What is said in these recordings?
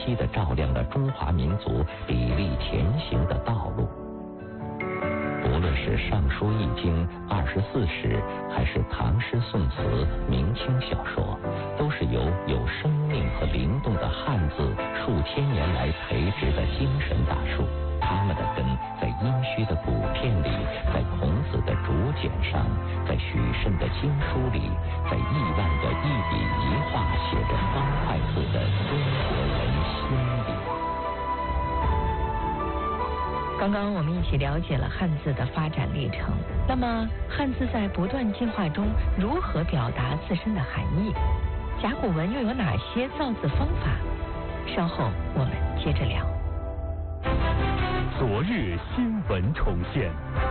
晰地照亮了中华民族砥砺前行的道路。无论是《尚书》《易经》24史，还是唐诗宋词、明清小说，都是由有生命和灵动的汉字数千年来培植的精神大树。他们的根在殷墟的骨片里，在孔子的竹简上，在许慎的经书里，在亿万个一笔一画写着方块字的中国人心里。 刚刚我们一起了解了汉字的发展历程。那么，汉字在不断进化中如何表达自身的含义？甲骨文又有哪些造字方法？稍后我们接着聊。 昨日新闻重现。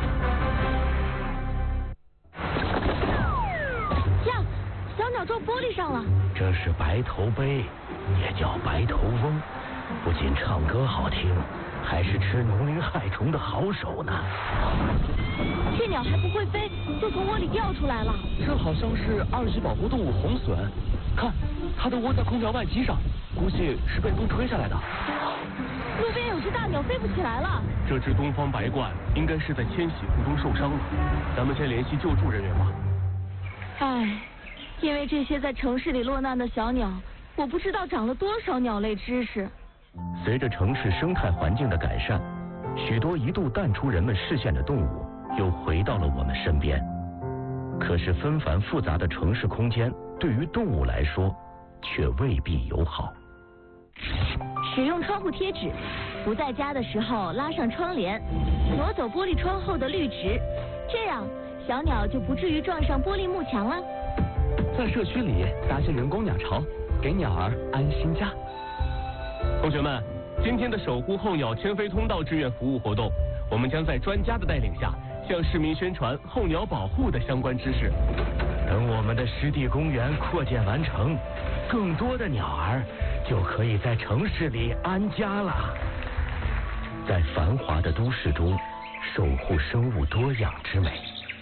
呀，小鸟撞玻璃上了。 这是白头鹎，也叫白头翁，不仅唱歌好听，还是吃农林害虫的好手呢。 这鸟还不会飞，就从窝里掉出来了。 这好像是2级保护动物红隼，看，它的窝在空调外机上，估计是被风吹下来的。 路边有只大鸟飞不起来了。 这只东方白鹳应该是在迁徙途中受伤了，咱们先联系救助人员吧。 唉，因为这些在城市里落难的小鸟，我不知道长了多少鸟类知识。 随着城市生态环境的改善，许多一度淡出人们视线的动物又回到了我们身边。可是纷繁复杂的城市空间对于动物来说却未必友好。 使用窗户贴纸，不在家的时候拉上窗帘，挪走玻璃窗后的绿植，这样小鸟就不至于撞上玻璃幕墙了。 在社区里搭些人工鸟巢，给鸟儿安心家。 同学们，今天的守护候鸟迁飞通道志愿服务活动，我们将在专家的带领下，向市民宣传候鸟保护的相关知识。 等我们的湿地公园扩建完成，更多的鸟儿就可以在城市里安家了。在繁华的都市中，守护生物多样之美。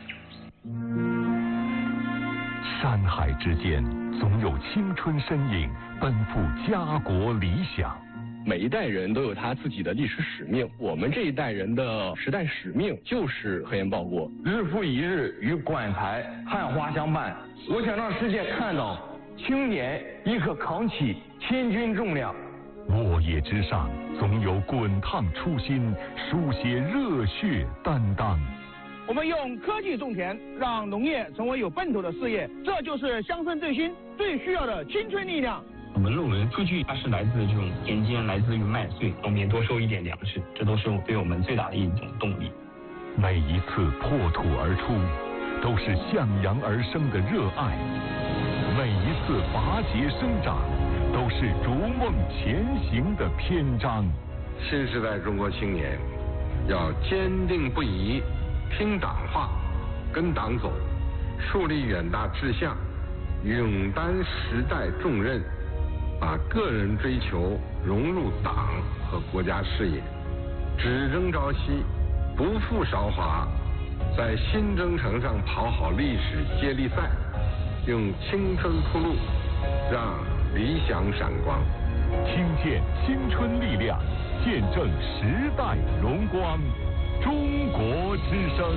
山海之间，总有青春身影奔赴家国理想。 每一代人都有他自己的历史使命，我们这一代人的时代使命就是和颜报国。 日复一日与馆台汉花相伴，我想让世界看到青年亦可扛起千钧重量。 沃野之上，总有滚烫初心，书写热血担当。 我们用科技种田，让农业成为有奔头的事业，这就是乡村振兴最需要的青春力量。 我们论文数据它是来自这种田间，来自于麦穗，农民多收一点粮食，这都是对我们最大的一种动力。 每一次破土而出，都是向阳而生的热爱；每一次拔节生长，都是逐梦前行的篇章。 新时代中国青年要坚定不移听党话，跟党走，树立远大志向，勇担时代重任，把个人追求融入党和国家事业，只争朝夕，不负韶华，在新征程上跑好历史接力赛，用青春铺路，让理想闪光。 听见青春力量，见证时代荣光。中国之声，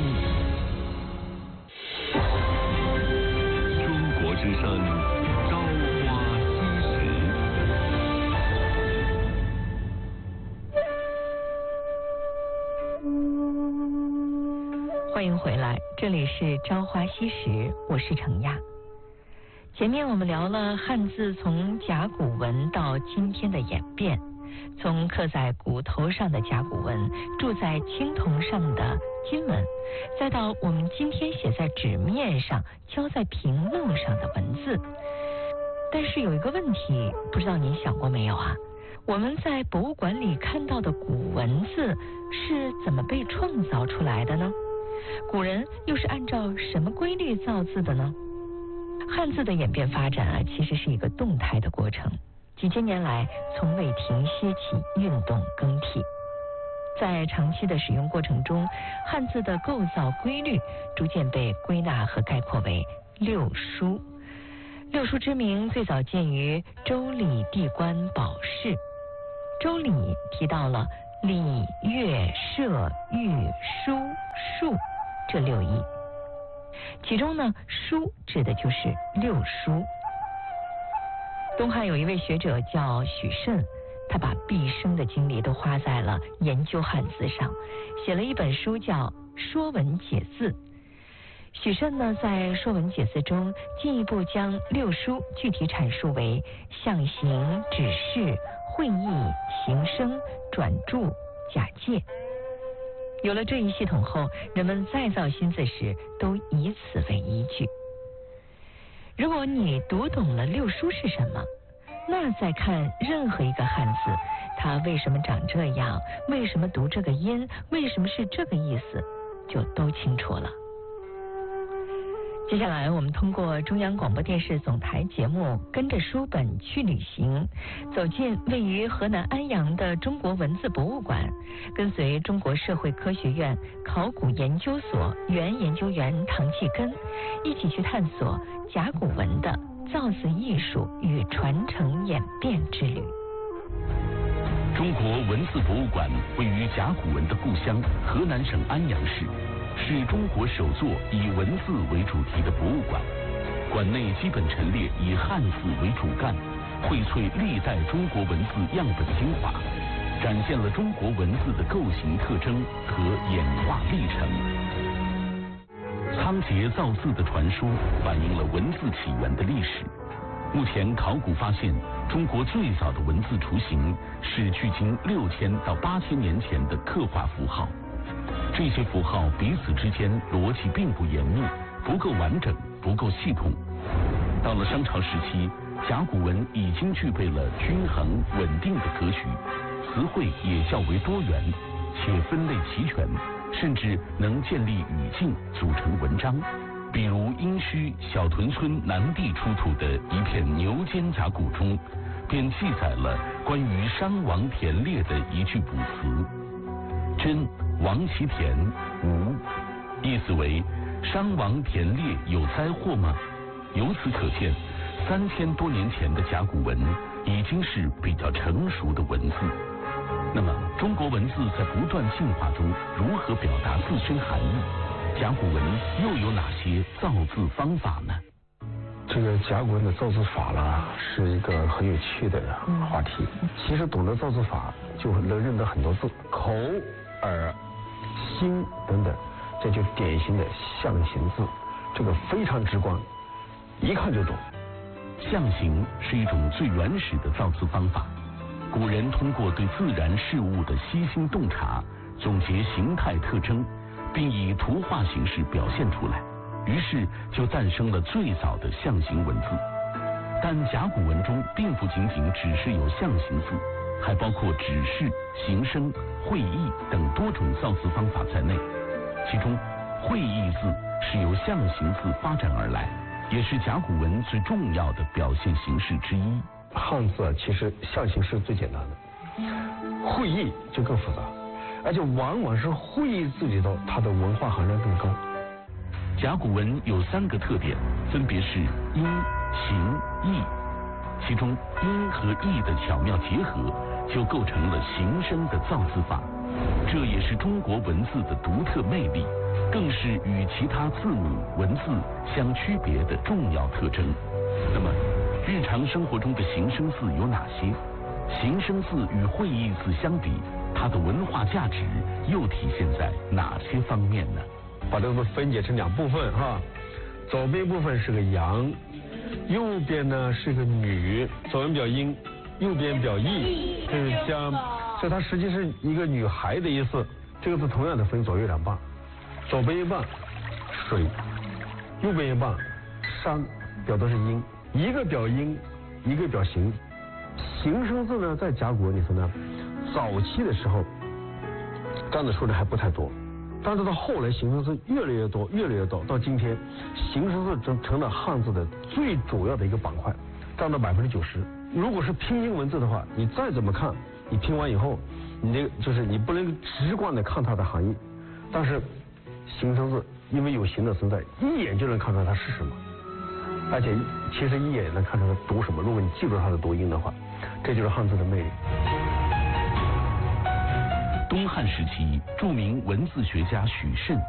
中国之声，朝花夕拾。 欢迎回来，这里是朝花夕拾，我是程亚。前面我们聊了汉字从甲骨文到今天的演变，从刻在骨头上的甲骨文，铸在青铜上的金文，再到我们今天写在纸面上、敲在屏幕上的文字。但是有一个问题，不知道您想过没有啊？我们在博物馆里看到的古文字是怎么被创造出来的呢？古人又是按照什么规律造字的呢？汉字的演变发展啊，其实是一个动态的过程，几千年来从未停歇起运动更替。在长期的使用过程中，汉字的构造规律逐渐被归纳和概括为六书。六书之名最早见于《周礼地官宝释》， 周礼提到了礼、乐、射、御、书、数这6艺，其中呢，书指的就是六书。东汉有一位学者叫许慎，他把毕生的精力都花在了研究汉字上，写了一本书叫《说文解字》。许慎呢，在《说文解字》中进一步将六书具体阐述为象形、指示、会意、形声、转注、假借。有了这一系统后，人们再造新字时都以此为依据。如果你读懂了六书是什么，那再看任何一个汉字，它为什么长这样，为什么读这个音，为什么是这个意思，就都清楚了。接下来我们通过中央广播电视总台节目《跟着书本去旅行》，走进位于河南安阳的中国文字博物馆，跟随中国社会科学院考古研究所原研究员唐继根一起去探索甲骨文的造字艺术与传承演变之旅。 中国文字博物馆位于甲骨文的故乡河南省安阳市，是中国首座以文字为主题的博物馆。馆内基本陈列以汉字为主干，荟萃历代中国文字样本精华，展现了中国文字的构型特征和演化历程。仓颉造字的传说反映了文字起源的历史。目前考古发现，中国最早的文字雏形是距今6000到8000年前的刻画符号。这些符号彼此之间逻辑并不严密，不够完整，不够系统。到了商朝时期，甲骨文已经具备了均衡稳定的格局，词汇也较为多元，且分类齐全，甚至能建立语境，组成文章。比如殷墟小屯村南地出土的一片牛肩胛骨中，便记载了关于商王田猎的一句卜辞：真王其田无，意思为商王田猎有灾祸吗？由此可见，3000多年前的甲骨文已经是比较成熟的文字。那么中国文字在不断进化中如何表达自身含义？甲骨文又有哪些造字方法呢？ 这个甲骨文的造字法呢，是一个很有趣的话题。其实懂得造字法，就能认得很多字，口、耳、心等等，这就典型的象形字，这个非常直观，一看就懂。 象形是一种最原始的造字方法，古人通过对自然事物的悉心洞察，总结形态特征，并以图画形式表现出来，于是就诞生了最早的象形文字。但甲骨文中并不仅仅只是有象形字，还包括指示、形声、会意等多种造字方法在内。其中会意字是由象形字发展而来，也是甲骨文最重要的表现形式之一。 汉字其实象形是最简单的，会意就更复杂，而且往往是会意字里头它的文化含量更高。 甲骨文有3个特点，分别是音、形、意，其中音和意的巧妙结合，就构成了形声的造字法，这也是中国文字的独特魅力，更是与其他字母文字相区别的重要特征。那么日常生活中的形声字有哪些？形声字与会意字相比，它的文化价值又体现在哪些方面呢？ 把这个分解成2部分哈，左边部分是个阳，右边呢是个女，左边表阴，右边表意，这是将，所以它实际是一个女孩的意思。这个字同样的分左右2半，左边一半水，右边一半山，表的是阴，一个表阴，一个表形。形声字呢，在甲骨文里头呢，早期的时候占的数量还不太多，但是到后来形声字越来越多，越来越多，到今天形声字成了汉字的最主要的一个板块，占到90%。如果是拼音文字的话，你再怎么看，你拼完以后，你这个就是你不能直观的看它的含义，但是形声字因为有形的存在，一眼就能看出来它是什么，而且其实一眼能看出来读什么。如果你记住它的读音的话，这就是汉字的魅力。 东汉时期，著名文字学家许慎